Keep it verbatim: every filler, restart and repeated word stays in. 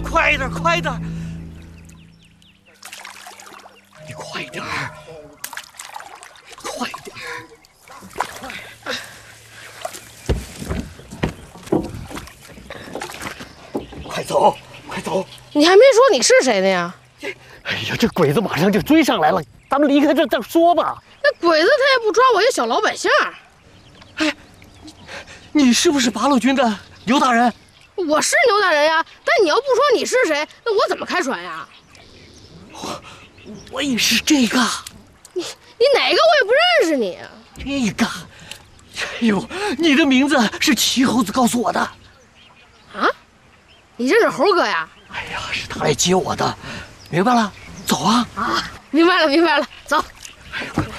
快一点，快一点！你快点儿，快一点！快走，快走！ 你还没说你是谁呢呀？ 哎呀，这鬼子马上就追上来了，咱们离开这再说吧。 那鬼子他也不抓我一小老百姓。 哎，你是不是八路军的牛大人？ 我是牛大人呀，但你要不说你是谁，那我怎么开船呀？ 我我也是这个。 你你哪个我也不认识你。 这个，哎呦，你的名字是齐猴子告诉我的。 啊？你认识猴哥呀？ 哎呀，是他来接我的，明白了，走啊！ 啊，明白了，明白了，走。 哎呀，快